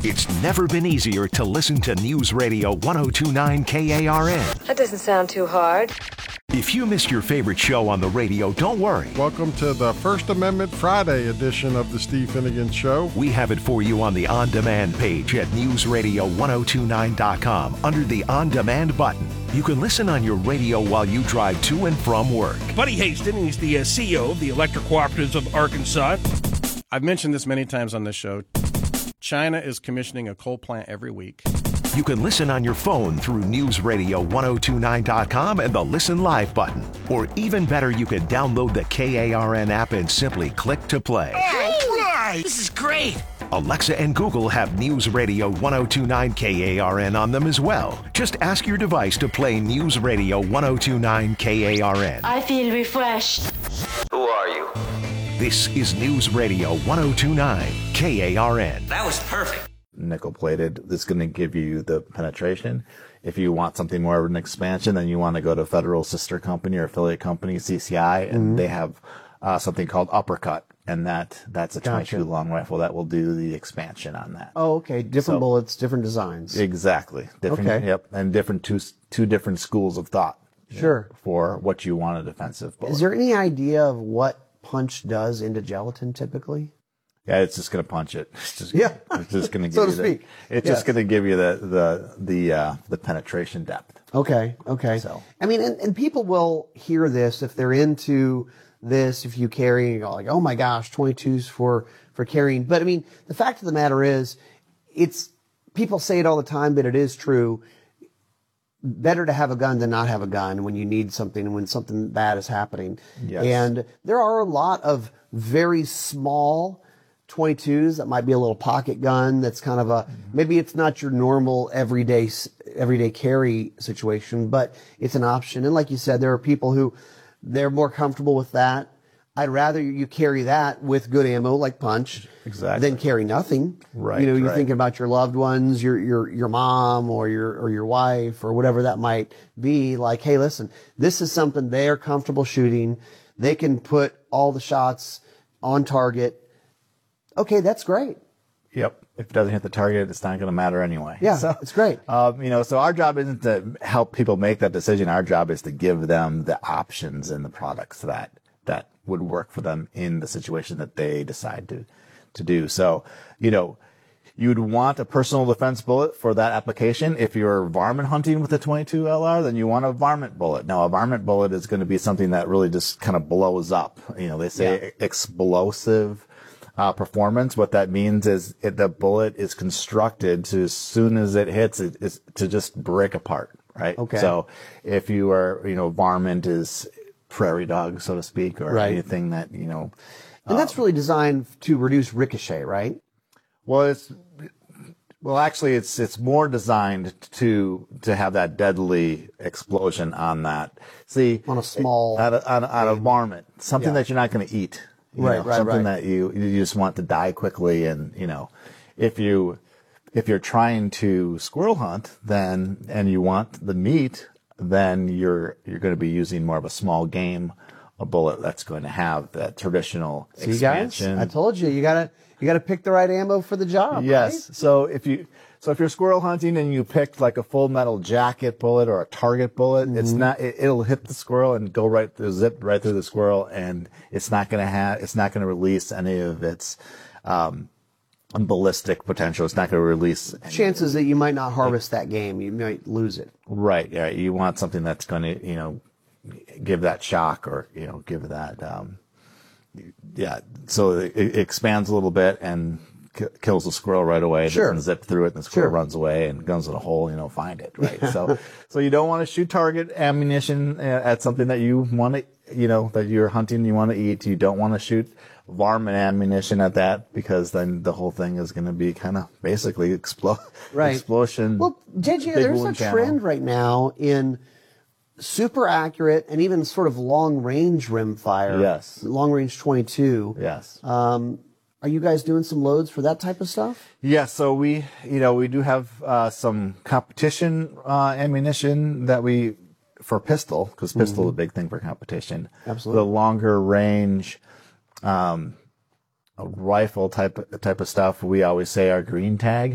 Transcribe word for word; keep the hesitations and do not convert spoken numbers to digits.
It's never been easier to listen to News Radio one oh two point nine K A R N. That doesn't sound too hard. If you missed your favorite show on the radio, don't worry. Welcome to the First Amendment Friday edition of the Steve Finnegan Show. We have it for you on the On Demand page at news radio ten twenty-nine dot com under the On Demand button. You can listen on your radio while you drive to and from work. Buddy Haston, he's the uh, C E O of the Electric Cooperatives of Arkansas. I've mentioned this many times on this show. China is commissioning a coal plant every week. You can listen on your phone through news radio ten twenty-nine dot com and the Listen Live button. Or even better, you can download the K A R N app and simply click to play. All right, this is great. Alexa and Google have News Radio ten twenty-nine K A R N on them as well. Just ask your device to play News Radio ten twenty-nine K A R N. I feel refreshed. Who are you? This is News Radio ten twenty-nine K A R N. That was perfect. Nickel plated, that's going to give you the penetration. If you want something more of an expansion, then you want to go to Federal sister company or affiliate company, C C I, and mm-hmm. they have uh, something called Uppercut, and that that's a twenty-two gotcha. Long rifle that will do the expansion on that. Oh, okay. Different so, bullets, different designs. Exactly. Different, okay. Yep, and different two two different schools of thought. Sure. Know, for what you want a defensive bullet. Is there any idea of what punch does into gelatin typically? Yeah, it's just going to punch it. It's just, yeah, it's just going to give so you to the, speak. It's yes. just going to give you the the the uh, the penetration depth. Okay, okay. So I mean, and, and people will hear this if they're into this. If you carry, you go like, oh my gosh, twenty-twos for for carrying. But I mean, the fact of the matter is, it's people say it all the time, but it is true. Better to have a gun than not have a gun when you need something, when something bad is happening. Yes. And there are a lot of very small twenty-twos that might be a little pocket gun that's kind of a, mm-hmm. maybe it's not your normal everyday everyday carry situation, but it's an option. And like you said, there are people who they're more comfortable with that. I'd rather you carry that with good ammo like punch exactly. than carry nothing. Right. You know, you're right. thinking about your loved ones, your your your mom or your or your wife or whatever that might be. Like, hey, listen, this is something they are comfortable shooting. They can put all the shots on target. Okay, that's great. Yep. If it doesn't hit the target, it's not going to matter anyway. Yeah, so, it's great. Um, you know, so our job isn't to help people make that decision. Our job is to give them the options and the products that that would work for them in the situation that they decide to to do. So, you know, you'd want a personal defense bullet for that application. If you're varmint hunting with a twenty-two L R, then you want a varmint bullet. Now, a varmint bullet is going to be something that really just kind of blows up. You know, they say yeah. explosive Uh, performance. What that means is it, the bullet is constructed to, as soon as it hits, it is to just break apart, right? Okay. So if you are, you know, varmint is prairie dog, so to speak, or right. anything that, you know. And um, that's really designed to reduce ricochet, right? Well, it's, well, actually, it's, it's more designed to, to have that deadly explosion on that. See. On a small. On a, on a, on a varmint. Something yeah. that you're not going to eat. You right, know, right, something right. that you you just want to die quickly, and you know, if you if you're trying to squirrel hunt, then and you want the meat, then you're you're going to be using more of a small game, a bullet that's going to have that traditional See, expansion. guys, I told you, you gotta you gotta pick the right ammo for the job. Yes. Right? So if you so if you're squirrel hunting and you picked like a full metal jacket bullet or a target bullet, mm-hmm. it's not. It, it'll hit the squirrel and go right through, zip right through the squirrel, and it's not going to have. It's not going to release any of its um, ballistic potential. It's not going to release. Chances that you might not harvest that game, you might lose it. Right. Yeah. You want something that's going to, you know, give that shock or you know give that. Um, yeah. So it, it expands a little bit and kills the squirrel right away. Sure. And zip through it, and the squirrel sure. runs away and goes in a hole. You know, find it. Right. so, so you don't want to shoot target ammunition at something that you want to, you know, that you're hunting. You want to eat. You don't want to shoot varmint ammunition at that because then the whole thing is going to be kind of basically explo- right. explosion. Well, J J, there's a trend right now in super accurate and even sort of long range rimfire. Yes. Long range twenty-two. Yes. Um, Are you guys doing some loads for that type of stuff? Yeah, so we, you know, we do have uh, some competition uh, ammunition that we, for pistol, because pistol mm-hmm. is a big thing for competition. Absolutely. The longer range um, rifle type type of stuff, we always say our green tag.